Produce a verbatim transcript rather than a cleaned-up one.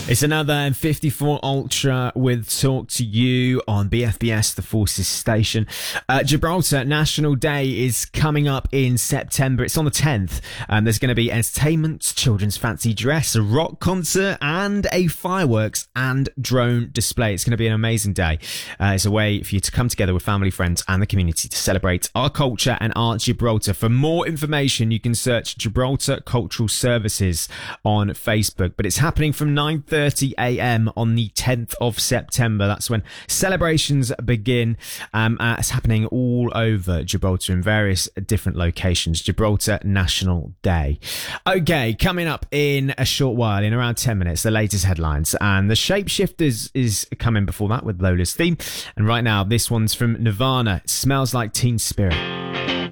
It's another M fifty-four Ultra with Talk to You on B F B S, the Forces station. Uh, Gibraltar National Day is coming up in September. It's on the tenth. Um, there's going to be entertainment, children's fancy dress, a rock concert, and a fireworks and drone display. It's going to be an amazing day. Uh, it's a way for you to come together with family, friends, and the community to celebrate our culture and our Gibraltar. For more information, you can search Gibraltar Cultural Services on Facebook. But it's happening from nine thirty a.m. on the tenth of September. That's when celebrations begin. Um, uh, it's happening all over Gibraltar in various different locations. Gibraltar National Day. Okay, coming up in a short while, in around ten minutes, the latest headlines. And the Shapeshifters is coming before that with Lola's theme. And right now, this one's from Nirvana. It Smells Like Teen Spirit.